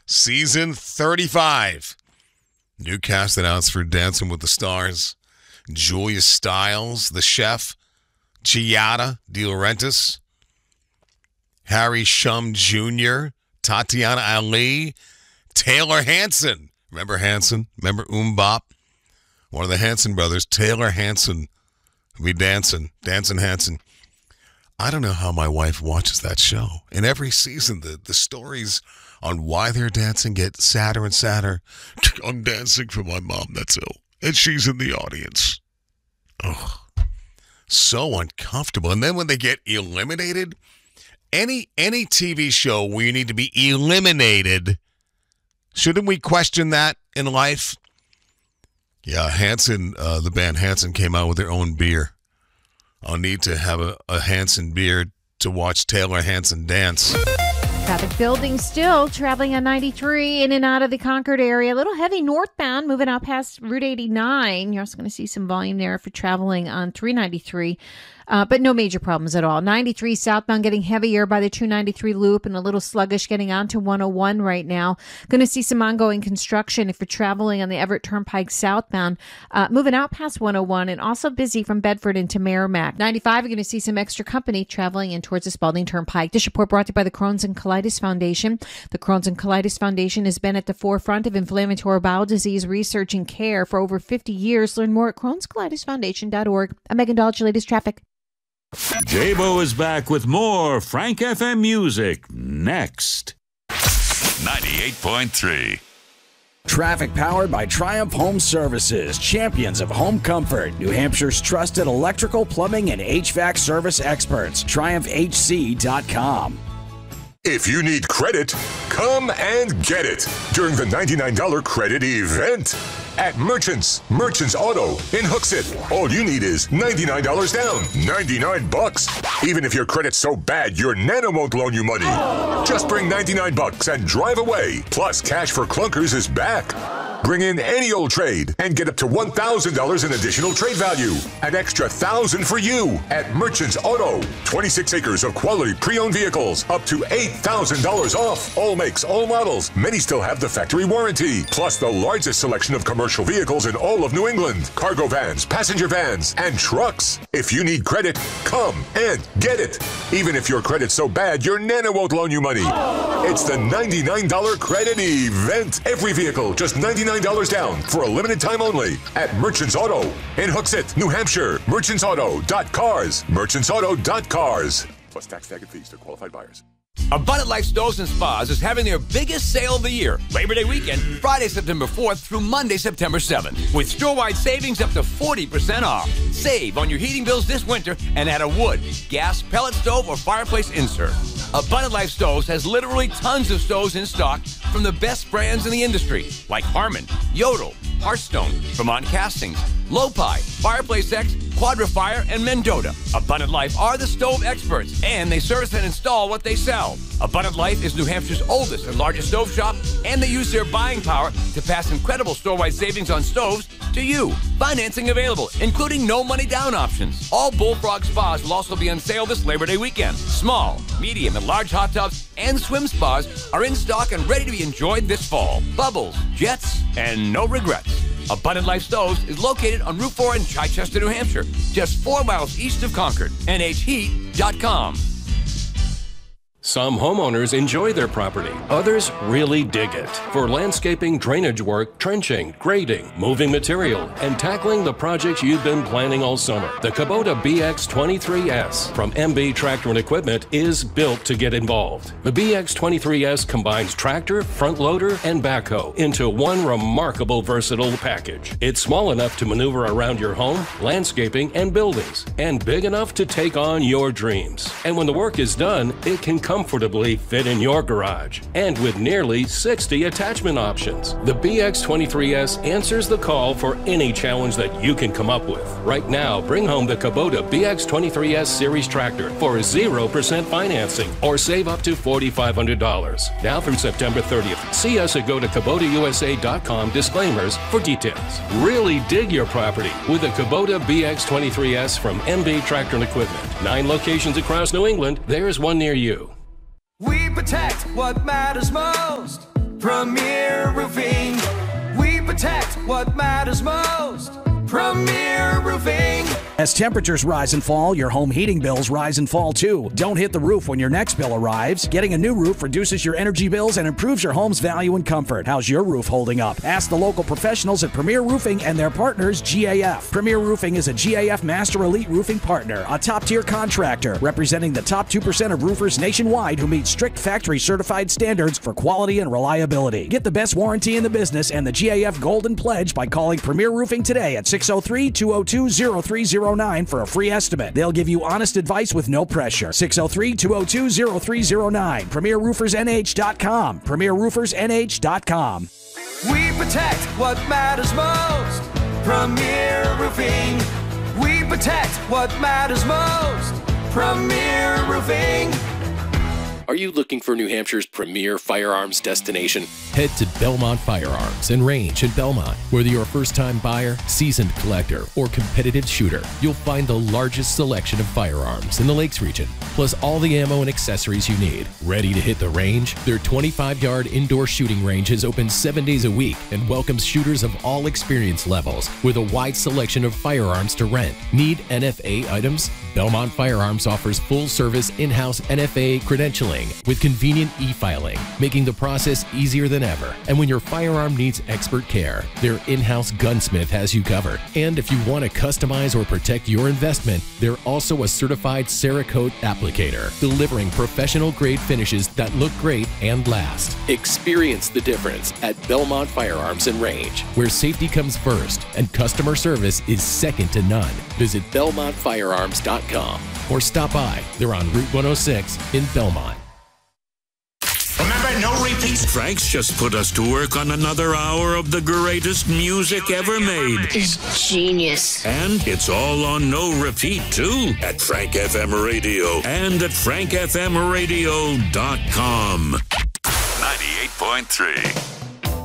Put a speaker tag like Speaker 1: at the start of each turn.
Speaker 1: Season 35. New cast announced for Dancing with the Stars. Julia Stiles, the chef. Chiara De Laurentiis. Harry Shum Jr., Tatiana Ali, Taylor Hanson. Remember Hanson? Remember Bop? One of the Hanson brothers, Taylor Hanson, will be dancing Hanson. I don't know how my wife watches that show. And every season, the stories on why they're dancing get sadder and sadder. I'm dancing for my mom that's ill, and she's in the audience. Oh, so uncomfortable. And then when they get eliminated, any TV show where you need to be eliminated, shouldn't we question that in life? Yeah, Hanson, the band Hanson came out with their own beer. I'll need to have a Hanson beer to watch Taylor Hanson dance.
Speaker 2: Traffic building still, traveling on 93 in and out of the Concord area. A little heavy northbound, moving out past Route 89. You're also going to see some volume there for traveling on 393. But no major problems at all. 93 southbound getting heavier by the 293 loop and a little sluggish getting onto 101 right now. Going to see some ongoing construction if you're traveling on the Everett Turnpike southbound. Moving out past 101 and also busy from Bedford into Merrimack. 95, you're going to see some extra company traveling in towards the Spalding Turnpike. This report brought to you by the Crohn's and Colitis Foundation. The Crohn's and Colitis Foundation has been at the forefront of inflammatory bowel disease research and care for over 50 years. Learn more at crohnscolitisfoundation.org. I'm Megan Dodge, latest traffic.
Speaker 3: J-Bo is back with more Frank FM music next.
Speaker 4: 98.3.
Speaker 5: Traffic powered by Triumph Home Services, champions of home comfort. New Hampshire's trusted electrical, plumbing, and HVAC service experts. TriumphHC.com.
Speaker 6: If you need credit, come and get it during the $99 credit event at Merchants Auto in Hooksett. All you need is $99 down, $99. Even if your credit's so bad, your Nana won't loan you money. Just bring $99 and drive away. Plus, Cash for Clunkers is back. Bring in any old trade and get up to $1,000 in additional trade value. An extra $1,000 for you at Merchants Auto. 26 acres of quality pre-owned vehicles, up to $8,000 off. All makes, all models. Many still have the factory warranty. Plus the largest selection of commercial vehicles in all of New England. Cargo vans, passenger vans, and trucks. If you need credit, come and get it. Even if your credit's so bad, your Nana won't loan you money. It's the $99 credit event. Every vehicle, just $99 down for a limited time only at Merchants Auto in Hooksett, New Hampshire. Merchantsauto.cars. Merchantsauto.cars. Plus tax, tag, and fees to qualified buyers.
Speaker 7: Abundant Life Stoves and Spas is having their biggest sale of the year, Labor Day weekend, Friday, September 4th through Monday, September 7th, with store-wide savings up to 40% off. Save on your heating bills this winter and add a wood, gas, pellet stove, or fireplace insert. Abundant Life Stoves has literally tons of stoves in stock from the best brands in the industry, like Harmon, Yodel, Hearthstone, Vermont Castings, Lopi, Fireplace X, Quadrafire, and Mendota. Abundant Life are the stove experts, and they service and install what they sell. Abundant Life is New Hampshire's oldest and largest stove shop, and they use their buying power to pass incredible store-wide savings on stoves to you. Financing available, including no money down options. All Bullfrog spas will also be on sale this Labor Day weekend. Small, medium, and large hot tubs and swim spas are in stock and ready to be enjoyed this fall. Bubbles, jets, and no regrets. Abundant Life Stoves is located on Route 4 in Chichester, New Hampshire, just 4 miles east of Concord. NHHeat.com.
Speaker 8: Some homeowners enjoy their property. Others really dig it. For landscaping, drainage work, trenching, grading, moving material, and tackling the projects you've been planning all summer, the Kubota BX23S from MB Tractor and Equipment is built to get involved. The BX23S combines tractor, front loader, and backhoe into one remarkable versatile package. It's small enough to maneuver around your home, landscaping, and buildings, and big enough to take on your dreams. And when the work is done, it can comfortably fit in your garage. And with nearly 60 attachment options, the BX23S answers the call for any challenge that you can come up with. Right now, bring home the Kubota BX23S Series tractor for 0% financing or save up to $4,500. Now through September 30th. See us at go to KubotaUSA.com disclaimers for details. Really dig your property with the Kubota BX23S from MB Tractor and Equipment. 9 locations across New England. There's one near you.
Speaker 9: We protect what matters most.
Speaker 4: Premier Roofing. We protect what matters most. Premier Roofing.
Speaker 5: As temperatures rise and fall, your home heating bills rise and fall too. Don't hit the roof when your next bill arrives. Getting a new roof reduces your energy bills and improves your home's value and comfort. How's your roof holding up? Ask the local professionals at Premier Roofing and their partners, GAF. Premier Roofing is a GAF Master Elite Roofing partner, a top-tier contractor representing the top 2% of roofers nationwide who meet strict factory certified standards for quality and reliability. Get the best warranty in the business and the GAF Golden Pledge by calling Premier Roofing today at 603-202-0309 for a free estimate. They'll give you honest advice with no pressure. 603-202-0309. PremierRoofersNH.com. PremierRoofersNH.com.
Speaker 4: We protect what matters most. Premier Roofing. We protect what matters most. Premier Roofing.
Speaker 8: Are you looking for New Hampshire's premier firearms destination? Head to Belmont Firearms and Range in Belmont. Whether you're a first-time buyer, seasoned collector, or competitive shooter, you'll find the largest selection of firearms in the Lakes region, plus all the ammo and accessories you need. Ready to hit the range? Their 25-yard indoor shooting range is open 7 days a week and welcomes shooters of all experience levels with a wide selection of firearms to rent. Need NFA items? Belmont Firearms offers full-service in-house NFA credentialing with convenient e-filing, making the process easier than ever. And when your firearm needs expert care, their in-house gunsmith has you covered. And if you want to customize or protect your investment, they're also a certified Cerakote applicator, delivering professional-grade finishes that look great and last. Experience the difference at Belmont Firearms and Range, where safety comes first and customer service is second to none. Visit BelmontFirearms.com or stop by. They're on Route 106 in Belmont.
Speaker 9: Remember, no repeats.
Speaker 3: Frank's just put us to work on another hour of the greatest music ever made.
Speaker 10: He's genius.
Speaker 3: And it's all on no repeat, too, at Frank FM Radio and at frankfmradio.com.
Speaker 9: 98.3.